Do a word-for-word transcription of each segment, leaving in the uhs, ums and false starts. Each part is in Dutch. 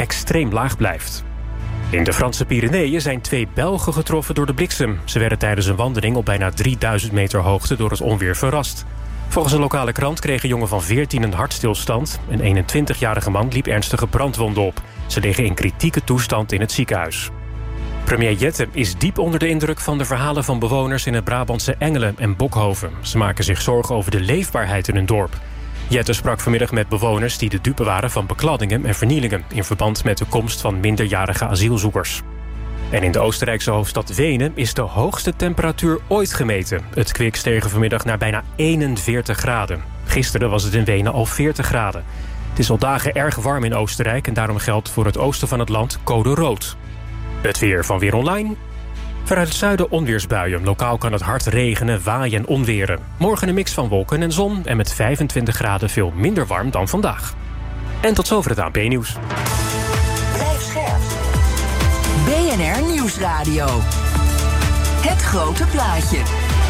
extreem laag blijft. In de Franse Pyreneeën zijn twee Belgen getroffen door de bliksem. Ze werden tijdens een wandeling op bijna drieduizend meter hoogte door het onweer verrast. Volgens een lokale krant kreeg een jongen van veertien een hartstilstand. Een eenentwintigjarige man liep ernstige brandwonden op. Ze liggen in kritieke toestand in het ziekenhuis. Premier Jette is diep onder de indruk van de verhalen van bewoners in het Brabantse Engelen en Bokhoven. Ze maken zich zorgen over de leefbaarheid in hun dorp. Jette sprak vanmiddag met bewoners die de dupe waren van bekladdingen en vernielingen in verband met de komst van minderjarige asielzoekers. En in de Oostenrijkse hoofdstad Wenen is de hoogste temperatuur ooit gemeten. Het kwik steeg vanmiddag naar bijna eenenveertig graden. Gisteren was het in Wenen al veertig graden. Het is al dagen erg warm in Oostenrijk en daarom geldt voor het oosten van het land code rood. Het weer van Weer Online. Vanuit het zuiden onweersbuien. Lokaal kan het hard regenen, waaien en onweren. Morgen een mix van wolken en zon en met vijfentwintig graden veel minder warm dan vandaag. En tot zover het A N P-nieuws. Blijf scherp. B N R Nieuwsradio. Het grote plaatje.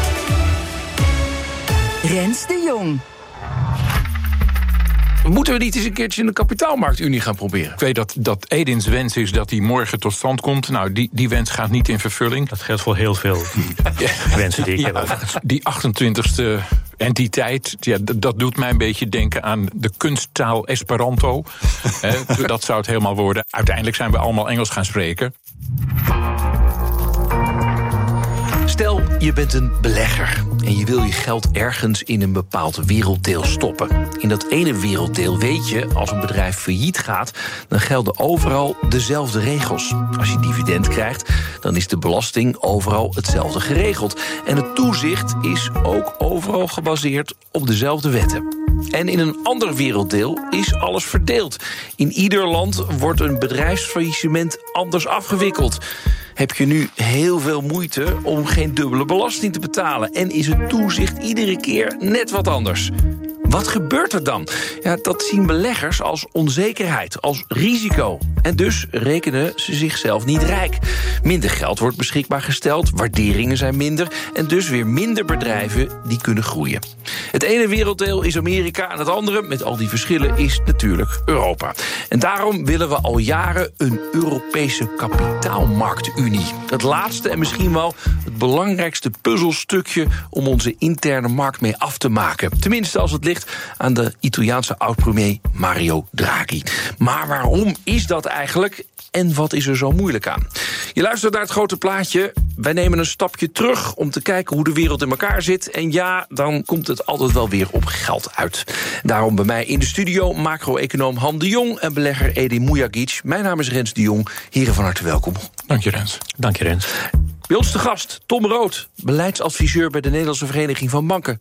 Rens de Jong. Moeten we niet eens een keertje in de kapitaalmarktunie gaan proberen? Ik weet dat, dat Edins wens is dat die morgen tot stand komt. Nou, die, die wens gaat niet in vervulling. Dat geldt voor heel veel wensen die ik heb. Ja, die achtentwintigste entiteit, ja, d- dat doet mij een beetje denken aan de kunsttaal Esperanto. He, dat zou het helemaal worden. Uiteindelijk zijn we allemaal Engels gaan spreken. Stel, je bent een belegger en je wil je geld ergens in een bepaald werelddeel stoppen. In dat ene werelddeel weet je, als een bedrijf failliet gaat, dan gelden overal dezelfde regels. Als je dividend krijgt, dan is de belasting overal hetzelfde geregeld. En het toezicht is ook overal gebaseerd op dezelfde wetten. En in een ander werelddeel is alles verdeeld. In ieder land wordt een bedrijfsfaillissement anders afgewikkeld. Heb je nu heel veel moeite om geen dubbele belasting te betalen en is het toezicht iedere keer net wat anders. Wat gebeurt er dan? Ja, dat zien beleggers als onzekerheid, als risico. En dus rekenen ze zichzelf niet rijk. Minder geld wordt beschikbaar gesteld, waarderingen zijn minder en dus weer minder bedrijven die kunnen groeien. Het ene werelddeel is Amerika en het andere, met al die verschillen, is natuurlijk Europa. En daarom willen we al jaren een Europese kapitaalmarktunie. Het laatste en misschien wel het belangrijkste puzzelstukje om onze interne markt mee af te maken. Tenminste als het ligt aan de Italiaanse oud-premier Mario Draghi. Maar waarom is dat eigenlijk en wat is er zo moeilijk aan? Je luistert naar het grote plaatje. Wij nemen een stapje terug om te kijken hoe de wereld in elkaar zit. En ja, dan komt het altijd wel weer op geld uit. Daarom bij mij in de studio macro-econoom Han de Jong en belegger Edin Mujagic. Mijn naam is Rens de Jong. Heren, van harte welkom. Dank je, Rens. Dank je, Rens. Bij ons te gast Tom Rood, beleidsadviseur bij de Nederlandse Vereniging van Banken.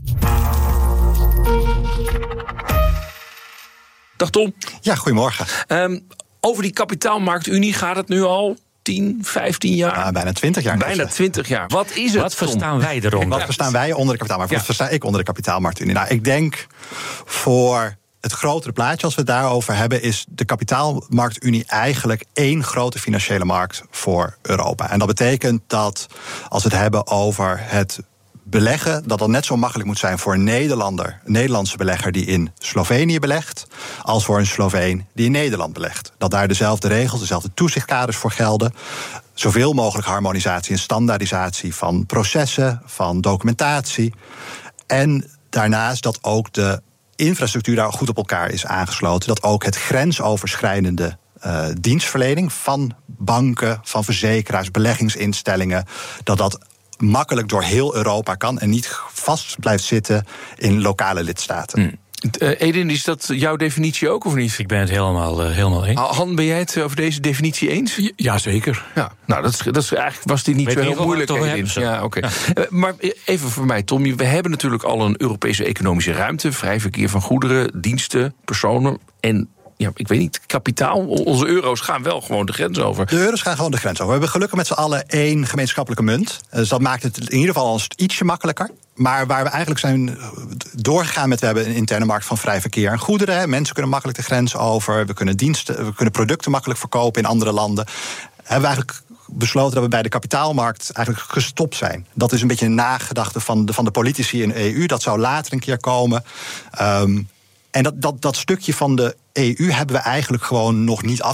Dag Tom. Ja, goedemorgen. Um, over die kapitaalmarktunie gaat het nu al tien, vijftien jaar? Ja, bijna twintig jaar. Bijna twintig jaar. Wat is het? Wat verstaan wij eronder? Wat verstaan wij onder de kapitaalmarkt? Wat ja. versta ik onder de kapitaalmarktunie? Nou, ik denk voor het grotere plaatje, als we het daarover hebben, is de kapitaalmarktunie eigenlijk één grote financiële markt voor Europa. En dat betekent dat als we het hebben over het beleggen, dat dat net zo makkelijk moet zijn voor een Nederlander, een Nederlandse belegger die in Slovenië belegt, als voor een Sloveen die in Nederland belegt. Dat daar dezelfde regels, dezelfde toezichtkaders voor gelden. Zoveel mogelijk harmonisatie en standaardisatie van processen, van documentatie. En daarnaast dat ook de infrastructuur daar goed op elkaar is aangesloten. Dat ook het grensoverschrijdende uh, dienstverlening van banken, van verzekeraars, beleggingsinstellingen, dat dat makkelijk door heel Europa kan en niet vast blijft zitten in lokale lidstaten. Hmm. Uh, Edin, is dat jouw definitie ook of niet? Ik ben het helemaal, uh, helemaal eens. Han, ben jij het over deze definitie eens? Ja, jazeker. Ja, nou, dat is, dat is eigenlijk was die niet Weet zo heel moeilijk. Edin. Ja, oké. Okay. Ja. Uh, maar even voor mij, Tom. We hebben natuurlijk al een Europese economische ruimte, vrij verkeer van goederen, diensten, personen en ja, ik weet niet, kapitaal. Onze euro's gaan wel gewoon de grens over. De euro's gaan gewoon de grens over. We hebben gelukkig met z'n allen één gemeenschappelijke munt. Dus dat maakt het in ieder geval al ietsje makkelijker. Maar waar we eigenlijk zijn doorgegaan met, we hebben een interne markt van vrij verkeer en goederen. Mensen kunnen makkelijk de grens over. We kunnen diensten, we kunnen producten makkelijk verkopen in andere landen. Hebben we eigenlijk besloten dat we bij de kapitaalmarkt eigenlijk gestopt zijn. Dat is een beetje een nagedachte van de, van de politici in de E U. Dat zou later een keer komen. Um, en dat, dat, dat stukje van de E U hebben we eigenlijk gewoon nog niet af.